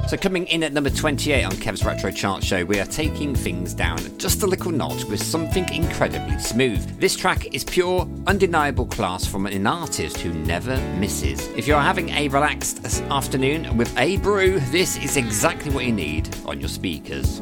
So coming in at number 28 on Kev's Retro Chart Show, we are taking things down just a little notch with something incredibly smooth. This track is pure, undeniable class from an artist who never misses. If you're having a relaxed afternoon with a brew, this is exactly what you need on your speakers.